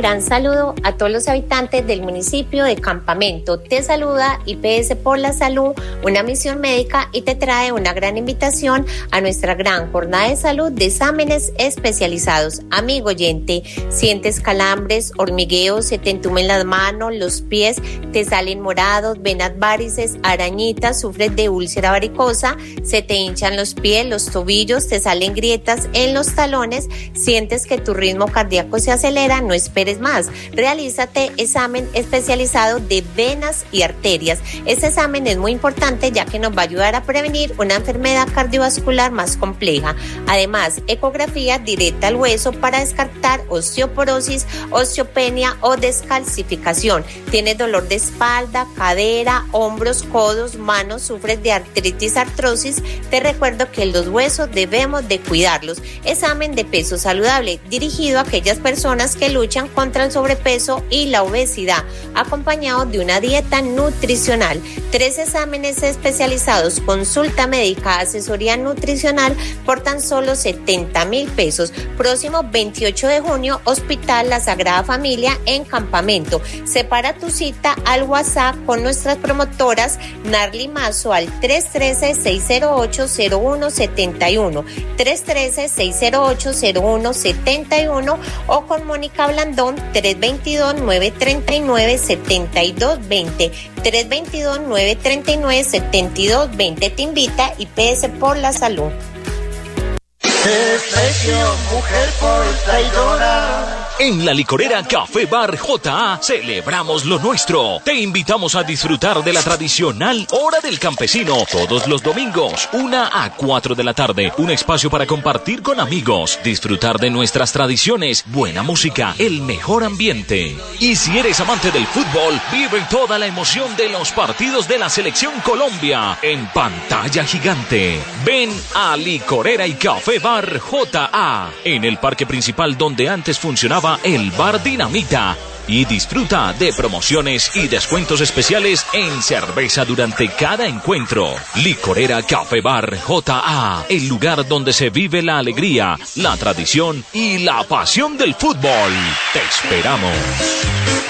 gran saludo a todos los habitantes del municipio de Campamento. Te saluda IPS por la Salud, una misión médica, y te trae una gran invitación a nuestra gran jornada de salud de exámenes especializados. Amigo oyente, sientes calambres, hormigueos, se te entumen las manos, los pies, te salen morados, venas varices, arañitas, sufres de úlcera varicosa, se te hinchan los pies, los tobillos, te salen grietas en los talones, sientes que tu ritmo cardíaco se acelera, no esperes más. Realízate examen especializado de venas y arterias. Este examen es muy importante ya que nos va a ayudar a prevenir una enfermedad cardiovascular más compleja. Además, ecografía directa al hueso para descartar osteoporosis, osteopenia o descalcificación. Tienes dolor de espalda, cadera, hombros, codos, manos, sufres de artritis, artrosis. Te recuerdo que los huesos debemos de cuidarlos. Examen de peso saludable, dirigido a aquellas personas que luchan contra el sobrepeso y la obesidad, acompañado de una dieta nutricional. 3 exámenes especializados, consulta médica, asesoría nutricional por tan solo 70,000 pesos. Próximo 28 de junio, Hospital La Sagrada Familia en Campamento. Separa tu cita al WhatsApp con nuestras promotoras Narly Mazo al 313-608-0171, 313-608-0171 o con Mónica Blandón 322-939-7220, 322-939-7220. Te invita IPS por la Salud. Desprecio, mujer por traidora. En la licorera Café Bar J.A. celebramos lo nuestro. Te invitamos a disfrutar de la tradicional Hora del Campesino todos los domingos, 1 a 4 de la tarde. Un espacio para compartir con amigos, disfrutar de nuestras tradiciones, buena música, el mejor ambiente. Y si eres amante del fútbol, vive toda la emoción de los partidos de la Selección Colombia en pantalla gigante. Ven a Licorera y Café Bar J.A. en el parque principal donde antes funcionaba el Bar Dinamita, y disfruta de promociones y descuentos especiales en cerveza durante cada encuentro. Licorera Café Bar J.A., el lugar donde se vive la alegría, la tradición y la pasión del fútbol. Te esperamos.